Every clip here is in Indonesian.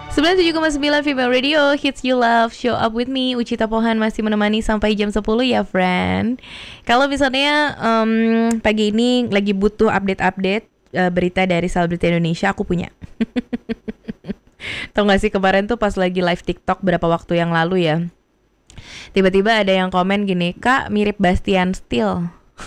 97,9 Female Radio, Hits You Love, Show Up With Me. Ucita Pohan masih menemani sampai jam 10 ya friend. Kalau misalnya pagi ini lagi butuh update-update berita dari selebriti Indonesia, aku punya. Tau gak sih kemarin tuh pas lagi live TikTok berapa waktu yang lalu ya, tiba-tiba ada yang komen gini, "Kak mirip Bastian Steele."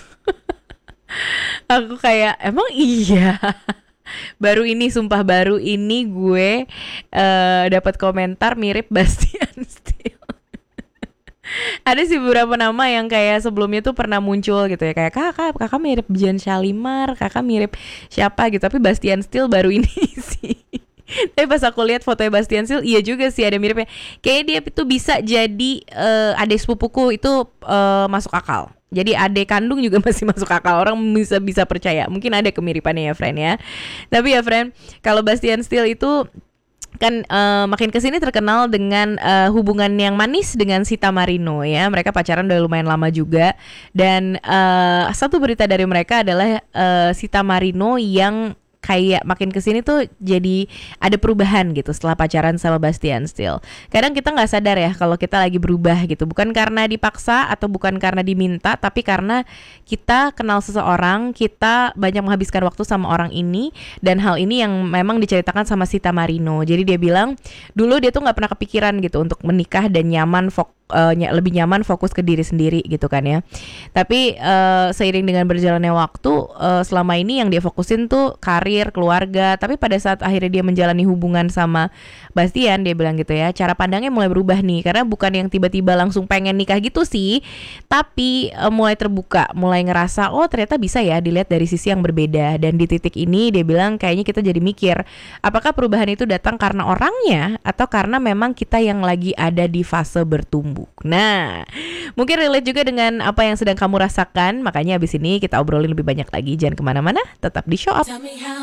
Aku kayak, emang iya? Baru ini gue dapat komentar mirip Bastian Steele. Ada sih beberapa nama yang kayak sebelumnya tuh pernah muncul gitu ya, kayak kakak mirip Jan Shalimar, kakak mirip siapa gitu, tapi Bastian Steele baru ini sih. Tapi pas aku lihat fotonya Bastian Steele, iya juga sih ada miripnya. Kayaknya dia itu bisa jadi adik sepupuku itu masuk akal. Jadi adik kandung juga masih masuk akal. Orang bisa percaya. Mungkin ada kemiripannya ya friend ya. Tapi ya friend, kalau Bastian Steele itu kan makin kesini terkenal dengan hubungan yang manis dengan Sita Marino ya. Mereka pacaran udah lumayan lama juga. Dan satu berita dari mereka adalah Sita Marino yang kayak makin kesini tuh jadi ada perubahan gitu setelah pacaran sama Bastian Steele. Kadang kita nggak sadar ya kalau kita lagi berubah gitu, bukan karena dipaksa atau bukan karena diminta, tapi karena kita kenal seseorang, kita banyak menghabiskan waktu sama orang ini, dan hal ini yang memang diceritakan sama Sita Marino. Jadi dia bilang dulu dia tuh nggak pernah kepikiran gitu untuk menikah dan lebih nyaman fokus ke diri sendiri gitu kan ya. Tapi seiring dengan berjalannya waktu, selama ini yang dia fokusin tuh karir, keluarga. Tapi pada saat akhirnya dia menjalani hubungan sama Bastian, dia bilang gitu ya, cara pandangnya mulai berubah nih, karena bukan yang tiba-tiba langsung pengen nikah gitu sih, tapi mulai terbuka, mulai ngerasa oh ternyata bisa ya dilihat dari sisi yang berbeda. Dan di titik ini dia bilang kayaknya kita jadi mikir, apakah perubahan itu datang karena orangnya atau karena memang kita yang lagi ada di fase bertumbuh. Nah, mungkin relate juga dengan apa yang sedang kamu rasakan. Makanya abis ini kita obrolin lebih banyak lagi. Jangan kemana-mana, tetap di Show Up.